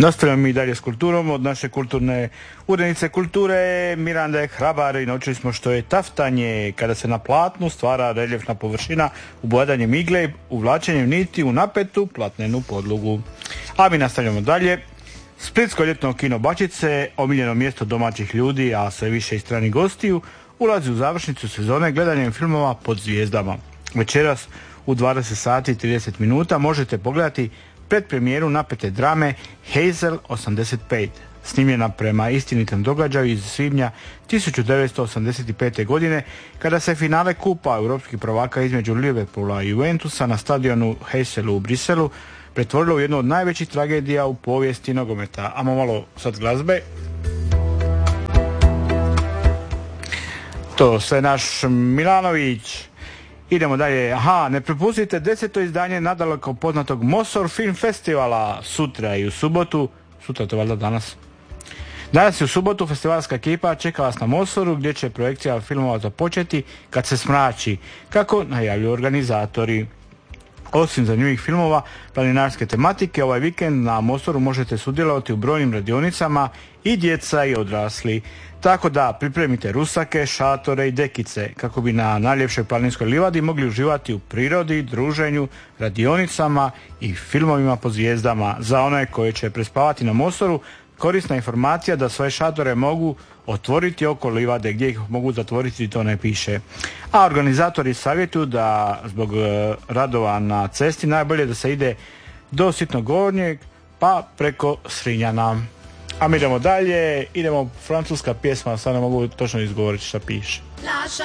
Nastavljamo mi dalje s kulturom od naše kulturne urednice kulture Mirande Hrabar i naučili smo što je taftanje, kada se na platnu stvara reljefna površina ubojadanjem igle, uvlačenjem niti u napetu platnenu podlogu. A mi nastavljamo dalje. Splitsko ljetno kino Bačice, omiljeno mjesto domaćih ljudi, a sve više i stranih gostiju, ulazi u završnicu sezone gledanjem filmova pod zvijezdama. Večeras u 20 sati i 30 minuta možete pogledati predpremijeru napete drame Hazel 85, snimljena prema istinitom događaju iz svibnja 1985. godine, kada se finale kupa europskih prvaka između Liverpoola i Juventusa na stadionu Hazelu u Briselu pretvorilo u jednu od najvećih tragedija u povijesti nogometa. Amo malo sad glazbe. To sve naš Milanović. Idemo dalje. Ne propustite 10. izdanje nadaleko poznatog Mosor Film Festivala sutra i u subotu. Sutra to valjda danas. Danas i u subotu festivalska ekipa čeka vas na Mosoru, gdje će projekcija filmova započeti kad se smrači, kako najavljuju organizatori. Osim zanimljivih filmova planinarske tematike, ovaj vikend na Mosoru možete sudjelovati u brojnim radionicama i djeca i odrasli. Tako da pripremite rusake, šatore i dekice kako bi na najljepšoj planinskoj livadi mogli uživati u prirodi, druženju, radionicama i filmovima po zvijezdama. Za one koji će prespavati na Mosoru, korisna informacija da svoje šatore mogu otvoriti oko livade, gdje ih mogu zatvoriti to ne piše. A organizatori savjetuju da zbog radova na cesti najbolje da se ide do Sitnog Gornjeg pa preko Srinjana. A mi idemo dalje, idemo francuska pjesma, sad ne mogu točno izgovoriti šta piše.